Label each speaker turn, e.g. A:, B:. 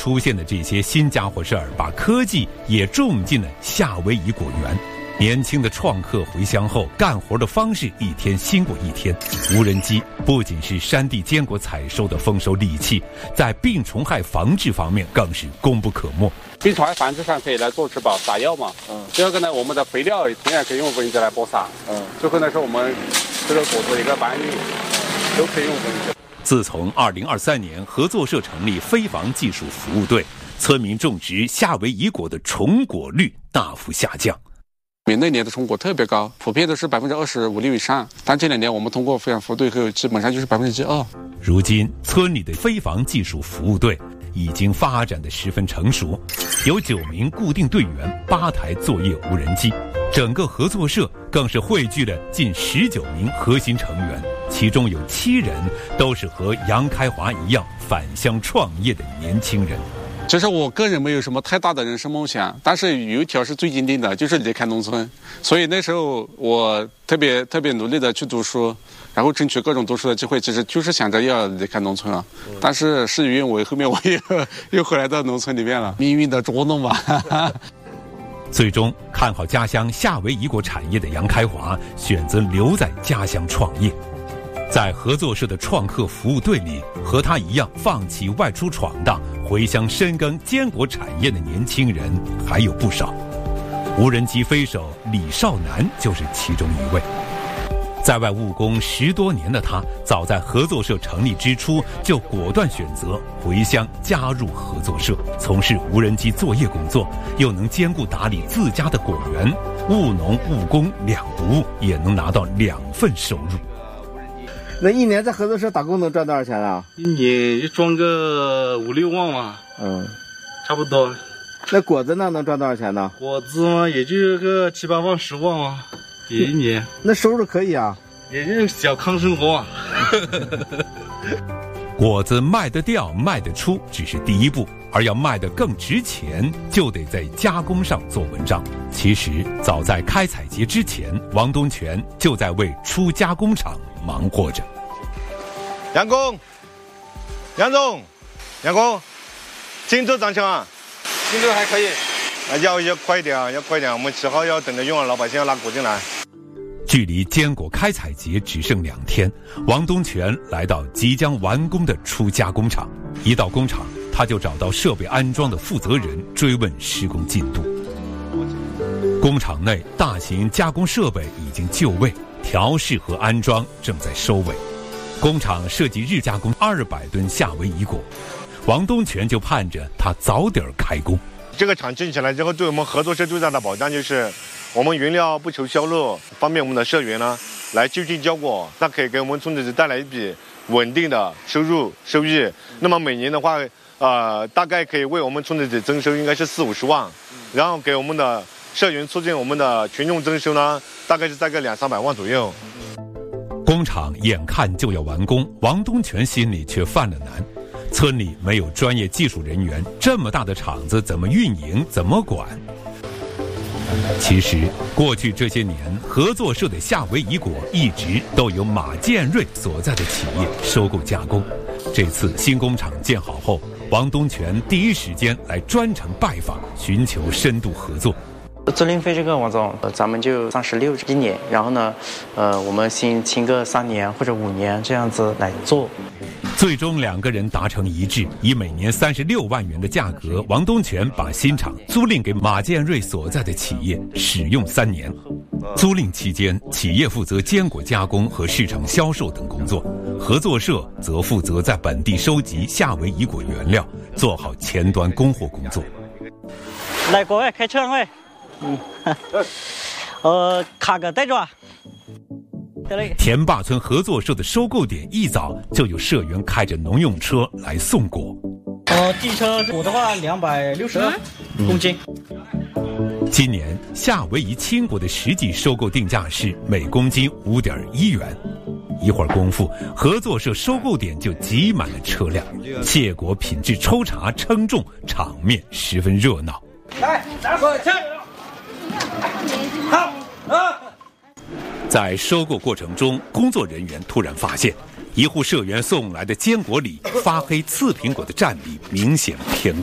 A: 出现的这些新家伙事儿，把科技也种进了夏威夷果园。年轻的创客回乡后，干活的方式一天新过一天。无人机不仅是山地坚果采收的丰收利器，在病虫害防治方面更是功不可没。
B: 病虫害繁殖上可以来做植保撒药嘛。第二个呢，我们的肥料同样可以用无人机来播撒。最后呢，是我们这个果子一个搬运，都可以用无人机。
A: 自从2023年合作社成立非防技术服务队，村民种植夏威夷果的重果率大幅下降。
B: 那年的成果特别高，普遍都是25%-26%以上，但这2年我们通过非常服务队后，基本上就是2%。
A: 如今，村里的非防技术服务队已经发展得十分成熟，有9名固定队员，8台作业无人机，整个合作社更是汇聚了近19名核心成员，其中有7人都是和杨开华一样返乡创业的年轻人。
B: 其实我个人没有什么太大的人生梦想，但是有一条是最坚定的，就是离开农村。所以那时候我特别努力的去读书，然后争取各种读书的机会，其实就是想着要离开农村啊。但是事与愿违，后面我又回来到农村里面了，命运的捉弄吧。
A: 最终看好家乡夏威夷果产业的杨开华选择留在家乡创业。在合作社的创客服务队里，和他一样放弃外出闯荡，回乡深耕坚果产业的年轻人还有不少。无人机飞手李少南就是其中一位。在外务工10多年的他，早在合作社成立之初就果断选择回乡加入合作社，从事无人机作业工作，又能兼顾打理自家的果园，务农务工两不误，也能拿到2份收入。
C: 那一年在合作社打工能赚多少钱啊？
D: 一年就赚个5-6万嘛。差不多。
C: 那果子呢，能赚多少钱呢？
D: 果子嘛，也就个7-8万、10万嘛，一年。
C: 那收入可以啊，
D: 也就小康生活啊。
A: 果子卖得掉、卖得出只是第一步，而要卖得更值钱，就得在加工上做文章。其实，早在开采节之前，王东泉就在为出加工厂忙活着。
E: 杨总，进度怎么样？
B: 进度还可以。
E: 要快一点啊，要快一点！我们7号要等着用了，老百姓要拿果进来。
A: 距离坚果开采节只剩2天，王东泉来到即将完工的出加工厂。一到工厂，他就找到设备安装的负责人，追问施工进度。工厂内大型加工设备已经就位，调试和安装正在收尾。工厂设计日加工200吨夏威夷果，王东泉就盼着他早点开工。
E: 这个厂建起来之后，对我们合作社最大的保障就是我们原料不愁销路，方便我们的社员呢来就近交果，那可以给我们村子带来一笔稳定的收益。那么每年的话，大概可以为我们村子增收应该是40-50万，然后给我们的社员促进我们的群众增收呢，大概是在个200-300万左右。
A: 工厂眼看就要完工，王东泉心里却犯了难。村里没有专业技术人员，这么大的厂子怎么运营，怎么管？其实，过去这些年，合作社的夏威夷果一直都由马建瑞所在的企业收购加工。这次新工厂建好后，王东泉第一时间来专程拜访，寻求深度合作。
F: 租赁费这个王总，咱们就36一年，然后呢，我们先签个3年或者5年这样子来做。
A: 最终2个人达成一致，以每年36万元的价格，王东泉把新厂租赁给马建瑞所在的企业，使用3年。租赁期间，企业负责坚果加工和市场销售等工作，合作社则负责在本地收集夏威夷果原料，做好前端供货工作。
G: 来国外开车会。卡个带着啊。
A: 田坝村合作社的收购点一早就有社员开着农用车来送果。
G: 地车果的话260公斤。
A: 今年夏威夷青果的实际收购定价是每公斤5.1元。一会儿功夫，合作社收购点就挤满了车辆，谢果品质抽查称重，场面十分热闹。
G: 来，拿过去。好啊！
A: 在收购过程中，工作人员突然发现，一户社员送来的坚果里发黑刺苹果的占比明显偏